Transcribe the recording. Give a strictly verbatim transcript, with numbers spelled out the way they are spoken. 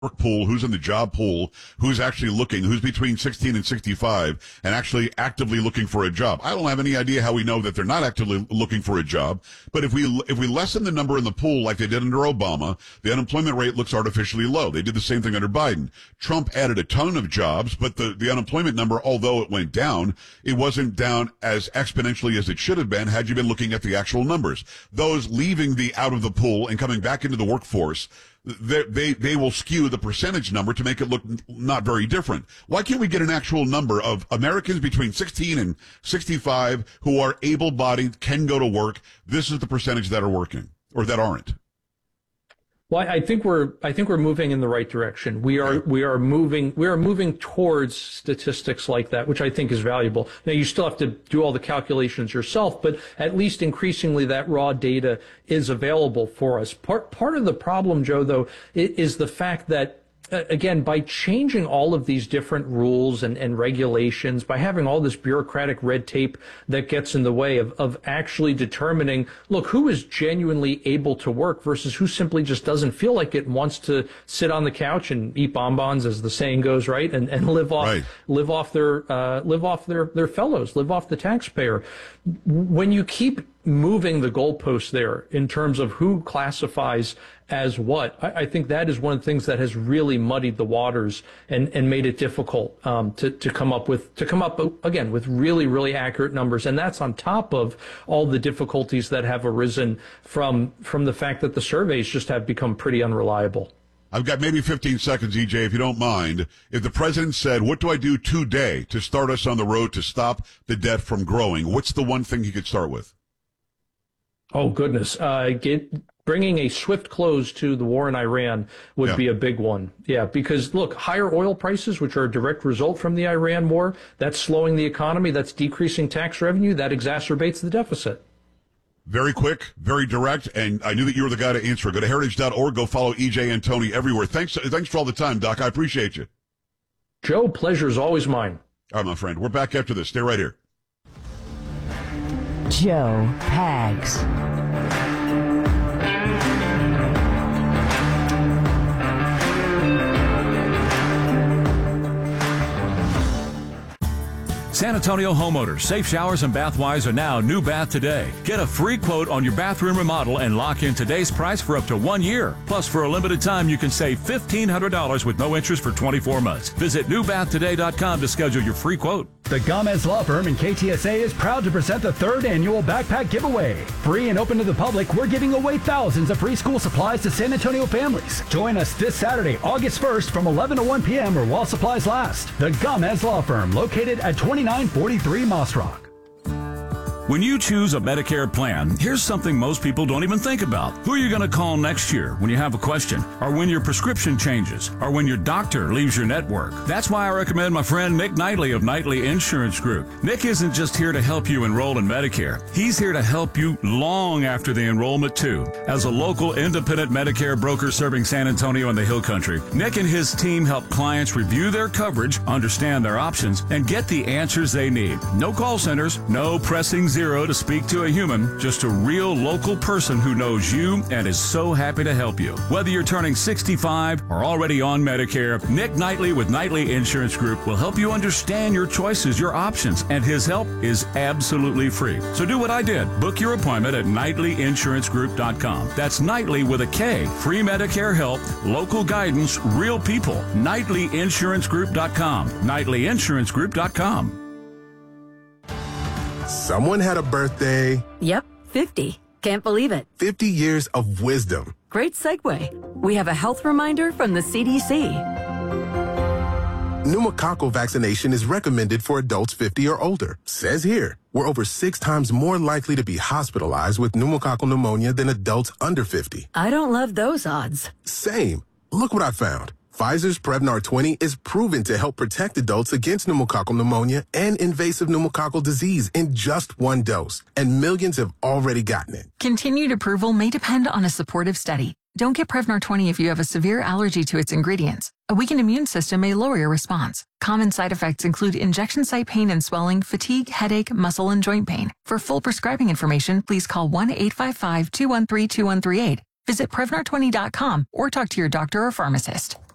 work pool, who's in the job pool, who's actually looking, who's between sixteen and sixty-five and actually actively looking for a job. I don't have any idea how we know that they're not actively looking for a job, but if we if we lessen the number in the pool like they did under Obama, the unemployment rate looks artificially low. They did the same thing under Biden. Trump added a ton of jobs, but the, the unemployment number, although it went down, it wasn't down as exponentially as it should have been had you been looking at the actual numbers. Those leaving the out of the pool and coming back into the workforce, They, they they will skew the percentage number to make it look not very different. Why can't we get an actual number of Americans between sixteen and sixty-five who are able-bodied, can go to work? This is the percentage that are working or that aren't. Well, I think we're I think we're moving in the right direction. We are we are moving we are moving towards statistics like that, which I think is valuable. Now, you still have to do all the calculations yourself, but at least increasingly that raw data is available for us. Part part of the problem, Joe, though, is the fact that, again, by changing all of these different rules and, and regulations, by having all this bureaucratic red tape that gets in the way of, of actually determining, look, who is genuinely able to work versus who simply just doesn't feel like it and wants to sit on the couch and eat bonbons, as the saying goes, right, and, and live off right. live off their uh, live off their, their fellows, live off the taxpayer. When you keep moving the goalposts there in terms of who classifies as what, I, I think that is one of the things that has really muddied the waters and, and made it difficult um, to, to come up with, to come up again with really, really accurate numbers. And that's on top of all the difficulties that have arisen from, from the fact that the surveys just have become pretty unreliable. I've got maybe fifteen seconds, E J, if you don't mind. If the president said, what do I do today to start us on the road to stop the debt from growing? What's the one thing he could start with? Oh, goodness. Uh, get, bringing a swift close to the war in Iran would yeah. be a big one. Yeah, because, look, higher oil prices, which are a direct result from the Iran war, that's slowing the economy, that's decreasing tax revenue, that exacerbates the deficit. Very quick, very direct, and I knew that you were the guy to answer. Go to heritage dot org, go follow E J and Tony everywhere. Thanks, thanks for all the time, Doc. I appreciate you. Joe, pleasure is always mine. All right, my friend. We're back after this. Stay right here. Joe Pags. San Antonio homeowners, Safe Showers and Bathwise are now New Bath Today. Get a free quote on your bathroom remodel and lock in today's price for up to one year. Plus, for a limited time, you can save fifteen hundred dollars with no interest for twenty-four months. Visit new bath today dot com to schedule your free quote. The Gomez Law Firm and K T S A is proud to present the third annual backpack giveaway. Free and open to the public, we're giving away thousands of free school supplies to San Antonio families. Join us this Saturday, August first from eleven to one p.m. or while supplies last. The Gomez Law Firm, located at twenty-nine forty-three Moss Rock. When you choose a Medicare plan, here's something most people don't even think about. Who are you going to call next year when you have a question, or when your prescription changes, or when your doctor leaves your network? That's why I recommend my friend Nick Knightley of Knightley Insurance Group. Nick isn't just here to help you enroll in Medicare. He's here to help you long after the enrollment, too. As a local independent Medicare broker serving San Antonio and the Hill Country, Nick and his team help clients review their coverage, understand their options, and get the answers they need. No call centers, no pressing zero to speak to a human, just a real local person who knows you and is so happy to help you. Whether you're turning sixty-five or already on Medicare, Nick Knightley with Knightley Insurance Group will help you understand your choices, your options, and his help is absolutely free. So do what I did. Book your appointment at Knightley Insurance Group dot com. That's Knightley with a K. Free Medicare help, local guidance, real people. Knightley Insurance Group dot com. Knightley Insurance Group dot com. Someone had a birthday. Yep, fifty. Can't believe it. fifty years of wisdom. Great segue. We have a health reminder from the C D C. Pneumococcal vaccination is recommended for adults fifty or older. Says here, we're over six times more likely to be hospitalized with pneumococcal pneumonia than adults under fifty. I don't love those odds. Same. Look what I found. Pfizer's Prevnar twenty is proven to help protect adults against pneumococcal pneumonia and invasive pneumococcal disease in just one dose, and millions have already gotten it. Continued approval may depend on a supportive study. Don't get Prevnar twenty if you have a severe allergy to its ingredients. A weakened immune system may lower your response. Common side effects include injection site pain and swelling, fatigue, headache, muscle, and joint pain. For full prescribing information, please call one eight five five, two one three, two one three eight. Visit Prevnar twenty dot com or talk to your doctor or pharmacist.